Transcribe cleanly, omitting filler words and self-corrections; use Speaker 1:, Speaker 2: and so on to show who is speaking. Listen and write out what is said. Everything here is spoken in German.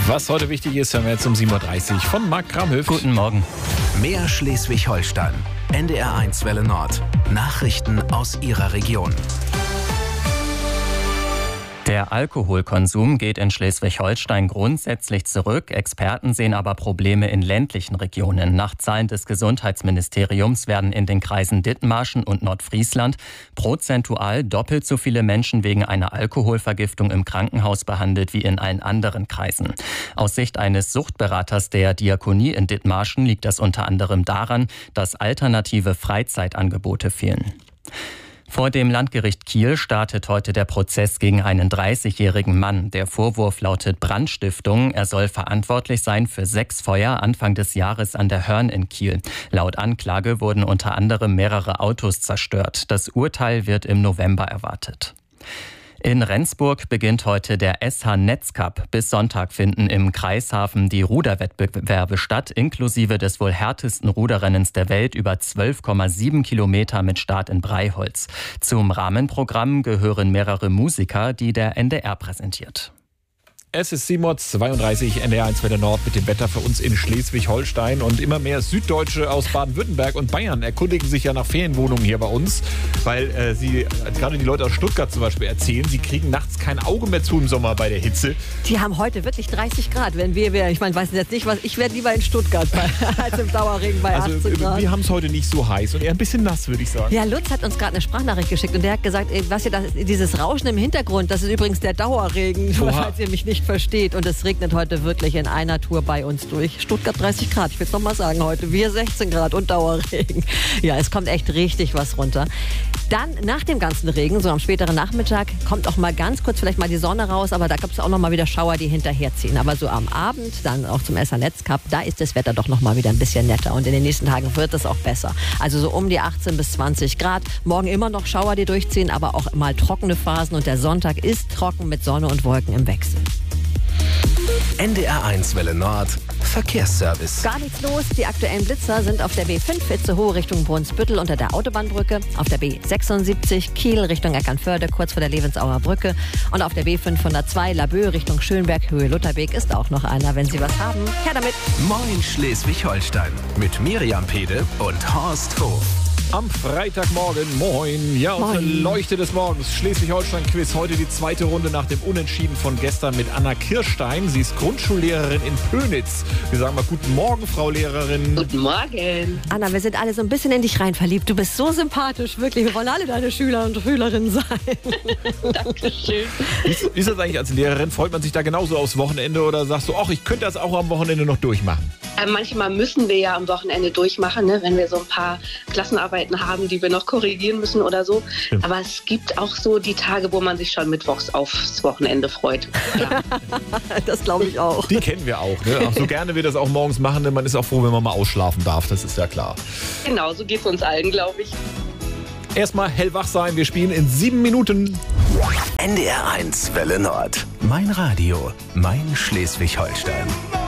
Speaker 1: Was heute wichtig ist, hören wir jetzt um 7.30 Uhr von Marc Kramhöft.
Speaker 2: Guten Morgen.
Speaker 3: Mehr Schleswig-Holstein. NDR1 Welle Nord. Nachrichten aus Ihrer Region.
Speaker 2: Der Alkoholkonsum geht in Schleswig-Holstein grundsätzlich zurück. Experten sehen aber Probleme in ländlichen Regionen. Nach Zahlen des Gesundheitsministeriums werden in den Kreisen Dithmarschen und Nordfriesland prozentual doppelt so viele Menschen wegen einer Alkoholvergiftung im Krankenhaus behandelt wie in allen anderen Kreisen. Aus Sicht eines Suchtberaters der Diakonie in Dithmarschen liegt das unter anderem daran, dass alternative Freizeitangebote fehlen. Vor dem Landgericht Kiel startet heute der Prozess gegen einen 30-jährigen Mann. Der Vorwurf lautet Brandstiftung. Er soll verantwortlich sein für 6 Feuer Anfang des Jahres an der Hörn in Kiel. Laut Anklage wurden unter anderem mehrere Autos zerstört. Das Urteil wird im November erwartet. In Rendsburg beginnt heute der SH Netzcup. Bis Sonntag finden im Kreishafen die Ruderwettbewerbe statt, inklusive des wohl härtesten Ruderrennens der Welt über 12,7 Kilometer mit Start in Breiholz. Zum Rahmenprogramm gehören mehrere Musiker, die der NDR präsentiert.
Speaker 1: Es ist 7.32 Uhr, NDR1 Welle Nord mit dem Wetter für uns in Schleswig-Holstein. Und immer mehr Süddeutsche aus Baden-Württemberg und Bayern erkundigen sich ja nach Ferienwohnungen hier bei uns. Weil sie, gerade die Leute aus Stuttgart zum Beispiel, erzählen, sie kriegen nachts kein Auge mehr zu im Sommer bei der Hitze.
Speaker 4: Die haben heute wirklich 30 Grad. Wenn wir ich meine, weiß jetzt nicht, was ich wäre lieber in Stuttgart als im Dauerregen bei 18 Grad.
Speaker 1: Wir haben es heute nicht so heiß und eher ein bisschen nass, würde ich sagen.
Speaker 4: Ja, Lutz hat uns gerade eine Sprachnachricht geschickt und der hat gesagt, was ihr da, dieses Rauschen im Hintergrund, das ist übrigens der Dauerregen, falls ihr mich nicht versteht. Und es regnet heute wirklich in einer Tour bei uns durch. Stuttgart 30 Grad, ich will es nochmal sagen heute. Wir 16 Grad und Dauerregen. Ja, es kommt echt richtig was runter. Dann nach dem ganzen Regen, so am späteren Nachmittag, kommt auch mal ganz kurz vielleicht mal die Sonne raus, aber da gibt es auch noch mal wieder Schauer, die hinterherziehen. Aber so am Abend, dann auch zum SH Netzcup, da ist das Wetter doch noch mal wieder ein bisschen netter. Und in den nächsten Tagen wird es auch besser. Also so um die 18 bis 20 Grad. Morgen immer noch Schauer, die durchziehen, aber auch mal trockene Phasen. Und der Sonntag ist trocken mit Sonne und Wolken im Wechsel.
Speaker 3: NDR1 Welle Nord. Verkehrsservice.
Speaker 4: Gar nichts los. Die aktuellen Blitzer sind auf der B5 Itzehoe Richtung Brunsbüttel unter der Autobahnbrücke, auf der B76 Kiel Richtung Eckernförde kurz vor der Levensauer Brücke und auf der B502 Laboe Richtung Schönberg Höhe Lutherweg ist auch noch einer. Wenn Sie was haben, her damit.
Speaker 3: Moin Schleswig-Holstein mit Miriam Pede und Horst Hof.
Speaker 1: Am Freitagmorgen, moin. Ja, unsere Leuchte des Morgens, Schleswig-Holstein-Quiz. Heute die zweite Runde nach dem Unentschieden von gestern mit Anna Kirstein. Sie ist Grundschullehrerin in Pönitz. Wir sagen mal guten Morgen, Frau Lehrerin.
Speaker 5: Guten Morgen.
Speaker 4: Anna, wir sind alle so ein bisschen in dich rein verliebt. Du bist so sympathisch, wirklich. Wir wollen alle deine Schüler und Schülerinnen sein.
Speaker 5: Dankeschön.
Speaker 1: Wie ist das eigentlich als Lehrerin? Freut man sich da genauso aufs Wochenende oder sagst du, ach, ich könnte das auch am Wochenende noch durchmachen?
Speaker 5: Manchmal müssen wir ja am Wochenende durchmachen, ne? Wenn wir so ein paar Klassenarbeiten haben, die wir noch korrigieren müssen oder so.
Speaker 1: Stimmt.
Speaker 5: Aber es gibt auch so die Tage, wo man sich schon mittwochs aufs Wochenende freut. Ja.
Speaker 4: Das glaube ich auch.
Speaker 1: Die kennen wir auch. Ne? Ach, so gerne wir das auch morgens machen. Ne? Man ist auch froh, wenn man mal ausschlafen darf. Das ist ja klar.
Speaker 5: Genau, so geht es uns allen, glaube ich.
Speaker 1: Erstmal hellwach sein. Wir spielen in 7 Minuten.
Speaker 3: NDR1 Welle Nord. Mein Radio. Mein Schleswig-Holstein.